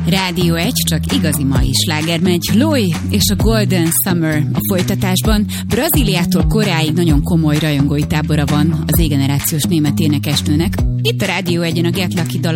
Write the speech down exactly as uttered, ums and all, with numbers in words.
Rádió egy, csak igazi mai sláger megy. Loi és a Golden Summer a folytatásban. Brazíliától Koreáig nagyon komoly rajongói tábora van az Z-generációs német énekesnőnek. Itt a Rádió egyen a Get Lucky dala